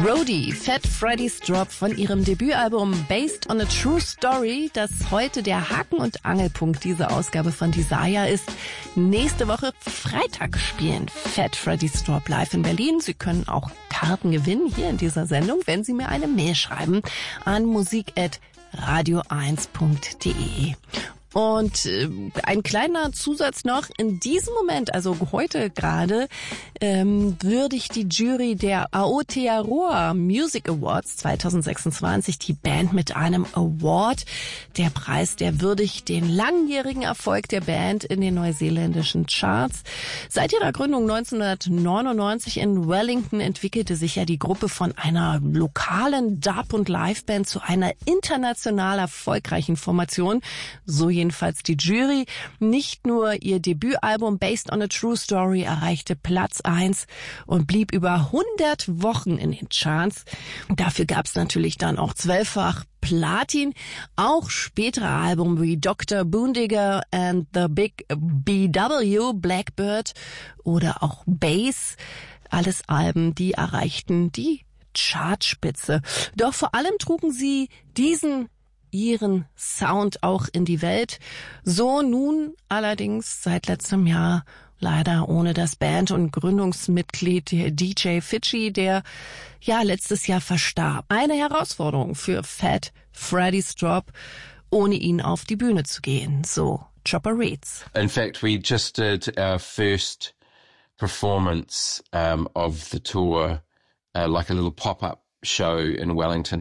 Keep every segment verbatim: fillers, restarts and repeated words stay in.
Roadie, Fat Freddy's Drop von ihrem Debütalbum Based on a True Story, das heute der Haken- und Angelpunkt dieser Ausgabe von Desire ist. Nächste Woche Freitag spielen Fat Freddy's Drop live in Berlin. Sie können auch Karten gewinnen hier in dieser Sendung, wenn Sie mir eine Mail schreiben an musik at radio eins punkt de. Und äh, ein kleiner Zusatz noch, in diesem Moment, also heute gerade, ähm, würdigt die Jury der Aotearoa Music Awards zwanzig sechsundzwanzig die Band mit einem Award. Der Preis, der würdigt den langjährigen Erfolg der Band in den neuseeländischen Charts. Seit ihrer Gründung neunzehnhundertneunundneunzig in Wellington entwickelte sich ja die Gruppe von einer lokalen Dub- und Liveband zu einer international erfolgreichen Formation. So jedenfalls die Jury. Nicht nur ihr Debütalbum Based on a True Story erreichte Platz eins und blieb über hundert Wochen in den Charts. Dafür gab es natürlich dann auch zwölffach Platin. Auch spätere Alben wie Doktor Boondigger and the Big B W, Blackbird oder auch Bass, alles Alben, die erreichten die Chartspitze. Doch vor allem trugen sie diesen ihren Sound auch in die Welt. So nun allerdings seit letztem Jahr leider ohne das Band- und Gründungsmitglied D J Fitchie, der ja letztes Jahr verstarb. Eine Herausforderung für Fat Freddy's Drop, ohne ihn auf die Bühne zu gehen. So Chopper Reads. In fact, we just did our first performance um, of the tour, uh, like a little pop-up show in Wellington.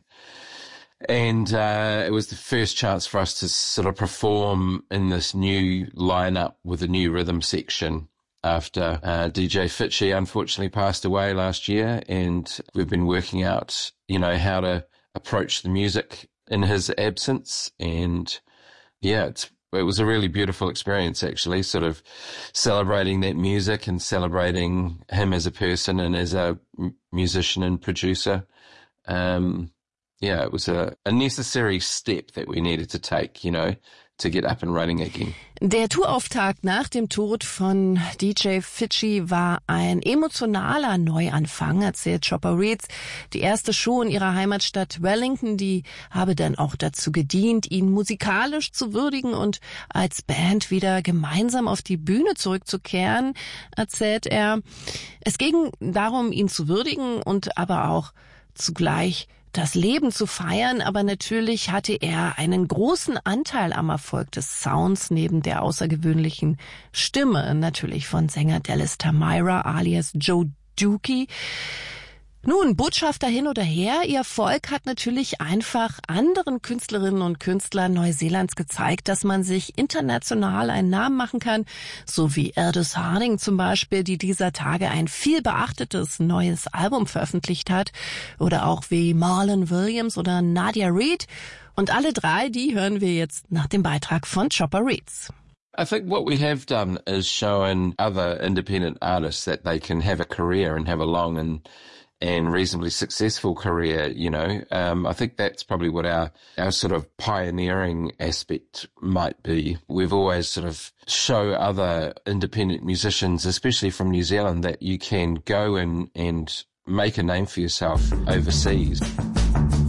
And uh, it was the first chance for us to sort of perform in this new lineup with a new rhythm section after uh, D J Fitchie unfortunately passed away last year. And we've been working out, you know, how to approach the music in his absence. And yeah, it's, it was a really beautiful experience, actually, sort of celebrating that music and celebrating him as a person and as a m- musician and producer. Um, Yeah, it was a, a necessary step that we needed to take, you know, to get up and running again. Der Tourauftakt nach dem Tod von D J Fitchie war ein emotionaler Neuanfang, erzählt Chopper Reads. Die erste Show in ihrer Heimatstadt Wellington, die habe dann auch dazu gedient, ihn musikalisch zu würdigen und als Band wieder gemeinsam auf die Bühne zurückzukehren, erzählt er. Es ging darum, ihn zu würdigen und aber auch zugleich das Leben zu feiern, aber natürlich hatte er einen großen Anteil am Erfolg des Sounds neben der außergewöhnlichen Stimme, natürlich von Sänger Dallas Tamira alias Joe Dookie. Nun, Botschafter hin oder her, ihr Volk hat natürlich einfach anderen Künstlerinnen und Künstlern Neuseelands gezeigt, dass man sich international einen Namen machen kann, so wie Aldous Harding zum Beispiel, die dieser Tage ein viel beachtetes neues Album veröffentlicht hat, oder auch wie Marlon Williams oder Nadia Reid. Und alle drei, die hören wir jetzt nach dem Beitrag von Chopper Reads. I think what we have done is shown other independent artists that they can have a career and have a long and and reasonably successful career, you know. Um, I think that's probably what our, our sort of pioneering aspect might be. We've always sort of show other independent musicians, especially from New Zealand, that you can go and, and make a name for yourself overseas.